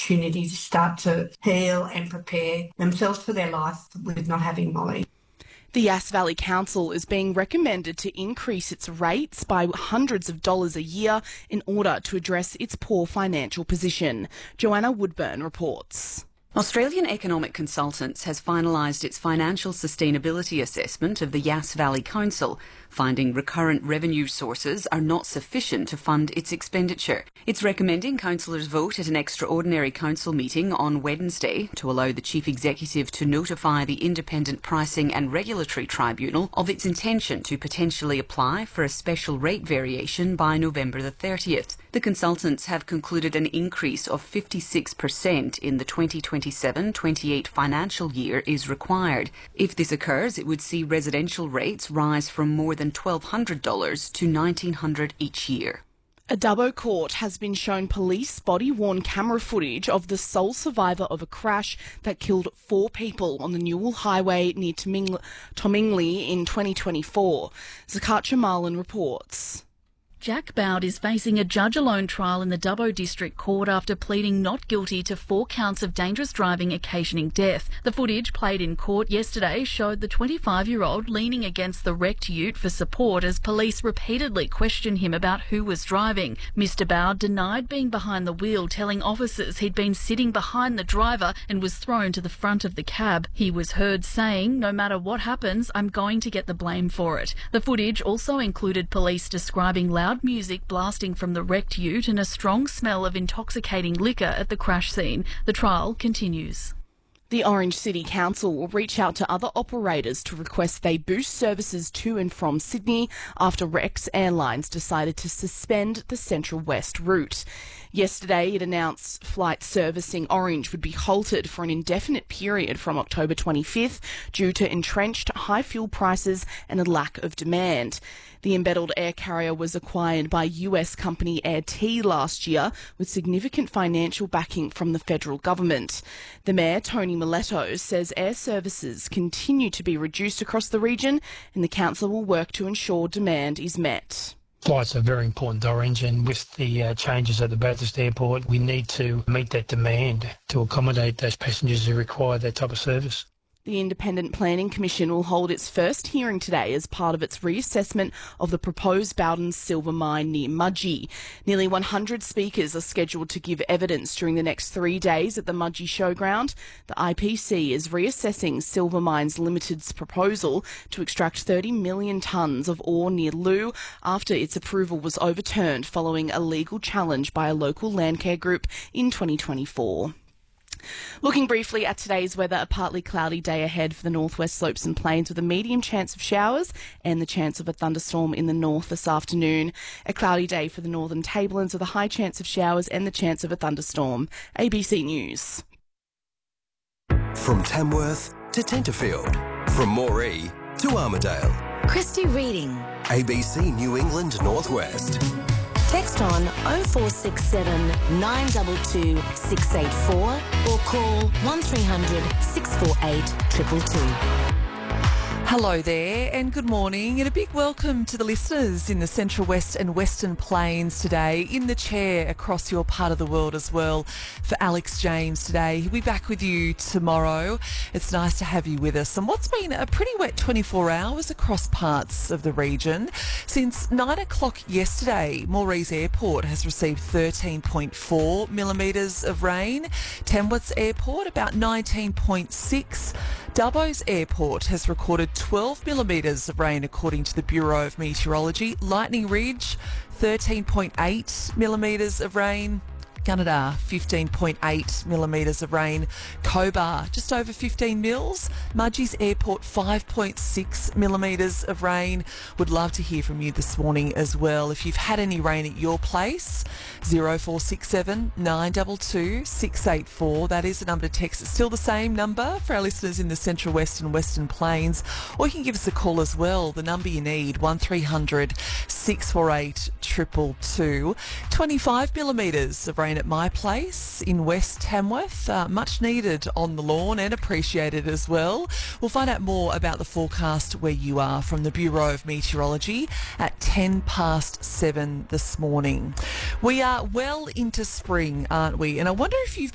opportunity to start to heal and prepare themselves for their life with not having Molly. The Yass Valley Council is being recommended to increase its rates by hundreds of dollars a year in order to address its poor financial position. Joanna Woodburn reports. Australian Economic Consultants has finalised its financial sustainability assessment of the Yass Valley Council, finding recurrent revenue sources are not sufficient to fund its expenditure. It's recommending councillors vote at an extraordinary council meeting on Wednesday to allow the Chief Executive to notify the Independent Pricing and Regulatory Tribunal of its intention to potentially apply for a special rate variation by November the 30th. The consultants have concluded an increase of 56% in the 2027-28 financial year is required. If this occurs, it would see residential rates rise from more than $1,200 to $1,900 each year. A Dubbo court has been shown police body-worn camera footage of the sole survivor of a crash that killed 4 people on the Newell Highway near Tomingley in 2024. Zakatcha Marlin reports. Jack Bowd is facing a judge-alone trial in the Dubbo District Court after pleading not guilty to 4 counts of dangerous driving occasioning death. The footage played in court yesterday showed the 25-year-old leaning against the wrecked ute for support as police repeatedly questioned him about who was driving. Mr Bowd denied being behind the wheel, telling officers he'd been sitting behind the driver and was thrown to the front of the cab. He was heard saying, "No matter what happens, I'm going to get the blame for it." The footage also included police describing loud music blasting from the wrecked ute and a strong smell of intoxicating liquor at the crash scene. The trial continues. The Orange City Council will reach out to other operators to request they boost services to and from Sydney after Rex Airlines decided to suspend the Central West route. Yesterday, it announced flight servicing Orange would be halted for an indefinite period from October 25th due to entrenched high fuel prices and a lack of demand. The embattled air carrier was acquired by US company Air T last year with significant financial backing from the federal government. The Mayor, Tony Miletto, says air services continue to be reduced across the region and the council will work to ensure demand is met. Flights are very important to Orange, and with the changes at the Bathurst Airport, we need to meet that demand to accommodate those passengers who require that type of service. The Independent Planning Commission will hold its first hearing today as part of its reassessment of the proposed Bowden silver mine near Mudgee. Nearly 100 speakers are scheduled to give evidence during the next 3 days at the Mudgee Showground. The IPC is reassessing Silver Mines Limited's proposal to extract 30 million tonnes of ore near Loo after its approval was overturned following a legal challenge by a local landcare group in 2024. Looking briefly at today's weather, a partly cloudy day ahead for the northwest slopes and plains with a medium chance of showers and the chance of a thunderstorm in the north this afternoon. A cloudy day for the northern tablelands with a high chance of showers and the chance of a thunderstorm. ABC News. From Tamworth to Tenterfield, from Moree to Armidale. Christy Reading. ABC New England Northwest. Text on 0467 922 684 or call 1300 648 222. Hello there and good morning and a big welcome to the listeners in the Central West and Western Plains today. In the chair across your part of the world as well for Alex James today. He'll be back with you tomorrow. It's nice to have you with us. And what's been a pretty wet 24 hours across parts of the region. Since 9 o'clock yesterday, Moree's Airport has received 13.4 millimetres of rain. Tamworth's Airport about 19.6. Dubbo's Airport has recorded 12 millimetres of rain according to the Bureau of Meteorology. Lightning Ridge, 13.8 millimetres of rain. Gunnedah, 15.8 millimetres of rain. Cobar, just over 15 mils. Mudgee's Airport, 5.6 millimetres of rain. Would love to hear from you this morning as well. If you've had any rain at your place, 0467 922 684. That is the number to text. It's still the same number for our listeners in the Central West and Western Plains. Or you can give us a call as well. The number you need, 1300 648 222. 25 millimetres of rain at my place in West Tamworth. Much needed on the lawn and appreciated as well. We'll find out more about the forecast where you are from the Bureau of Meteorology at 7:10 this morning. We are well into spring, aren't we? And I wonder if you've